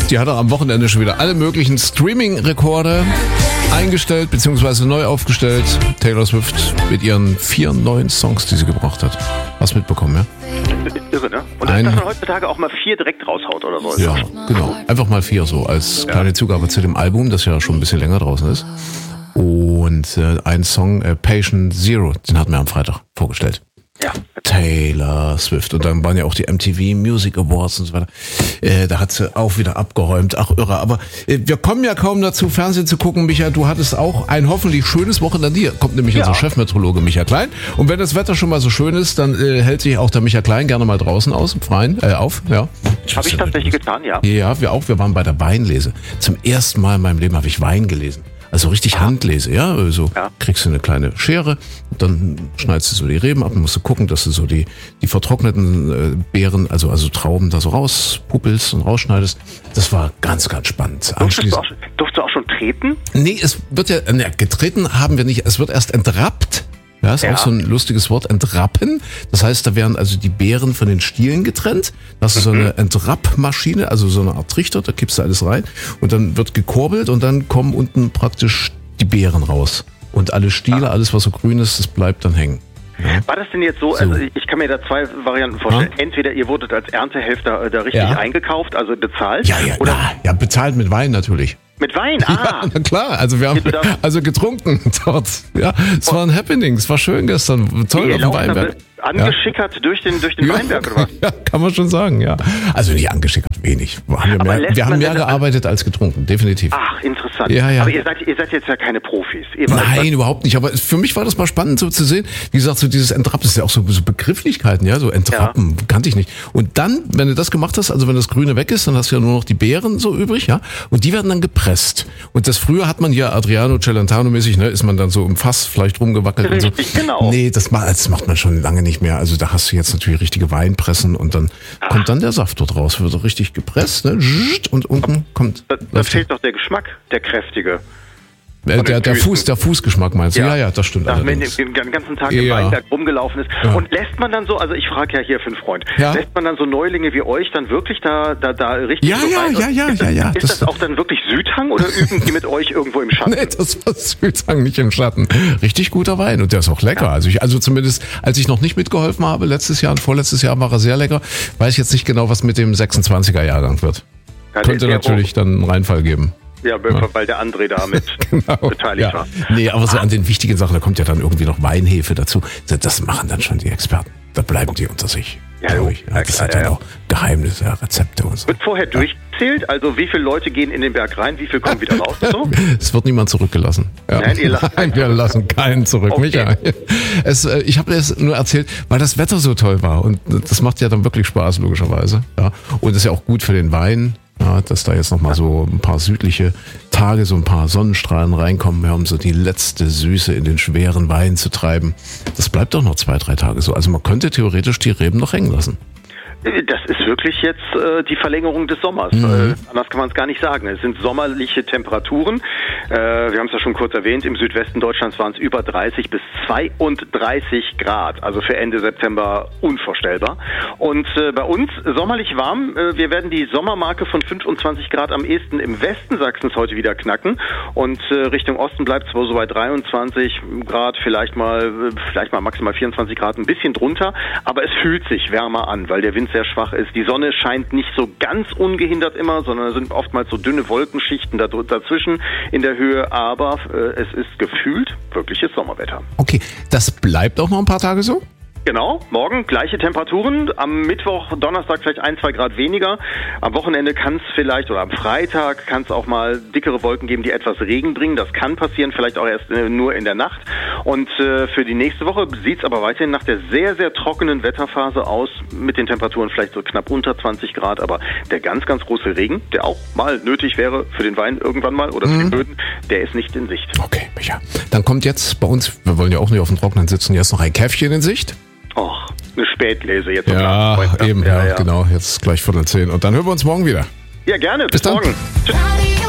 Die hat er am Wochenende schon wieder alle möglichen Streaming-Rekorde eingestellt bzw. neu aufgestellt. Taylor Swift mit ihren 4 neuen Songs, die sie gebracht hat. Hast du mitbekommen, ja? Das ist irre, ne? Und dass man heutzutage auch mal 4 direkt raushaut oder so. Ja, genau. Einfach mal 4 so als kleine Zugabe zu dem Album, das ja schon ein bisschen länger draußen ist. Und ein Song, Patient Zero, den hatten wir am Freitag vorgestellt. Ja. Taylor Swift. Und dann waren ja auch die MTV Music Awards und so weiter. Da hat sie auch wieder abgeräumt. Ach, irre. Aber wir kommen ja kaum dazu, Fernsehen zu gucken. Micha, du hattest auch ein hoffentlich schönes Wochenende. Hier kommt nämlich unser Chefmeteorologe Micha Klein. Und wenn das Wetter schon mal so schön ist, dann hält sich auch der Micha Klein gerne mal draußen im Freien auf. Ja. Habe ich tatsächlich getan, ja. Ja, wir auch. Wir waren bei der Weinlese. Zum ersten Mal in meinem Leben habe ich Wein gelesen. Also richtig Handlese, ja. Also kriegst du eine kleine Schere, dann schneidest du so die Reben ab und musst du gucken, dass du so die vertrockneten Beeren, also Trauben da so rauspuppelst und rausschneidest. Das war ganz, ganz spannend. Durftest du auch schon treten? Nee, es wird ja, getreten haben wir nicht, es wird erst entrappt. Ja, ist auch so ein lustiges Wort, entrappen. Das heißt, da werden also die Beeren von den Stielen getrennt. Das ist so eine Entrappmaschine, also so eine Art Trichter, da kippst du alles rein und dann wird gekurbelt und dann kommen unten praktisch die Beeren raus. Und alle Stiele, alles was so grün ist, das bleibt dann hängen. Ja. War das denn jetzt so, also ich kann mir da 2 Varianten vorstellen. Entweder ihr wurdet als Erntehelfer da richtig eingekauft, also bezahlt. Ja, bezahlt mit Wein natürlich. Mit Wein, Ja, na klar, also wir haben getrunken dort. Ja, es war ein Happening, es war schön gestern, toll auf dem Weinberg. Angeschickert durch den Weinberg oder was? Ja, kann man schon sagen, ja. Also nicht angeschickert, wenig. Wir haben mehr gearbeitet als getrunken, definitiv. Ach, interessant. Ja. Aber ihr seid jetzt ja keine Profis. Nein, überhaupt nicht. Aber für mich war das mal spannend so zu sehen. Wie gesagt, so dieses Entrappen, das ist ja auch so Begrifflichkeiten, ja, so Entrappen, kannte ich nicht. Und dann, wenn du das gemacht hast, also wenn das Grüne weg ist, dann hast du ja nur noch die Beeren so übrig, ja. Und die werden dann gepresst. Und das früher hat man hier Adriano Celentano-mäßig, ne, ist man dann so im Fass vielleicht rumgewackelt und so. Genau. Nee, das macht man schon lange nicht mehr. Also da hast du jetzt natürlich richtige Weinpressen und dann kommt dann der Saft dort raus. Wird richtig gepresst, ne? Und unten kommt... Da fehlt doch der Geschmack, der kräftige. Der Fußgeschmack meinst du? Ja, das stimmt. Wenn man den ganzen Tag im Weinberg rumgelaufen ist. Ja. Und lässt man dann so, also ich frage ja hier für einen Freund, lässt man dann so Neulinge wie euch dann wirklich da richtig Ja. Ist das auch dann wirklich Südhang oder üben die mit euch irgendwo im Schatten? Nee, das war Südhang, nicht im Schatten. Richtig guter Wein und der ist auch lecker. Also zumindest, als ich noch nicht mitgeholfen habe, letztes Jahr und vorletztes Jahr war er sehr lecker. Weiß ich jetzt nicht genau, was mit dem 26er Jahrgang wird. Ja, könnte natürlich dann einen Reinfall geben. Ja, weil der André da mit beteiligt war. Nee, aber so an den wichtigen Sachen, da kommt ja dann irgendwie noch Weinhefe dazu. Das machen dann schon die Experten. Da bleiben die unter sich. Das sind dann auch Geheimnisse, Rezepte und so. Wird vorher durchgezählt? Also wie viele Leute gehen in den Berg rein, wie viele kommen wieder raus? So? Es wird niemand zurückgelassen. Ja. Nein, wir lassen keinen zurück. Okay. Micha. Ich habe das nur erzählt, weil das Wetter so toll war. Und das macht ja dann wirklich Spaß, logischerweise. Ja. Und das ist ja auch gut für den Wein. Ja, dass da jetzt nochmal so ein paar südliche Tage, so ein paar Sonnenstrahlen reinkommen, um so die letzte Süße in den schweren Wein zu treiben. Das bleibt doch noch 2-3 Tage so. Also man könnte theoretisch die Reben noch hängen lassen. Das ist wirklich jetzt die Verlängerung des Sommers. Anders kann man es gar nicht sagen. Es sind sommerliche Temperaturen. Wir haben es ja schon kurz erwähnt, im Südwesten Deutschlands waren es über 30 bis 32 Grad. Also für Ende September unvorstellbar. Und bei uns sommerlich warm. Wir werden die Sommermarke von 25 Grad am ehesten im Westen Sachsens heute wieder knacken. Und Richtung Osten bleibt es wohl so bei 23 Grad, vielleicht mal maximal 24 Grad, ein bisschen drunter. Aber es fühlt sich wärmer an, weil der Wind sehr schwach ist. Die Sonne scheint nicht so ganz ungehindert immer, sondern es sind oftmals so dünne Wolkenschichten dazwischen in der Höhe, aber es ist gefühlt wirkliches Sommerwetter. Okay, das bleibt auch noch ein paar Tage so? Genau, morgen gleiche Temperaturen, am Mittwoch, Donnerstag vielleicht 1-2 Grad weniger, am Wochenende kann es vielleicht, oder am Freitag kann es auch mal dickere Wolken geben, die etwas Regen bringen, das kann passieren, vielleicht auch erst nur in der Nacht und für die nächste Woche sieht es aber weiterhin nach der sehr, sehr trockenen Wetterphase aus, mit den Temperaturen vielleicht so knapp unter 20 Grad, aber der ganz, ganz große Regen, der auch mal nötig wäre für den Wein irgendwann mal oder für die Böden, der ist nicht in Sicht. Okay, Micha. Dann kommt jetzt bei uns, wir wollen ja auch nicht auf dem Trockenen sitzen, jetzt noch ein Käffchen in Sicht. Och, eine Spätlese jetzt. Ja, eben, genau. Jetzt gleich 9:45. Und dann hören wir uns morgen wieder. Ja, gerne. Bis dann. Morgen. Tschüss.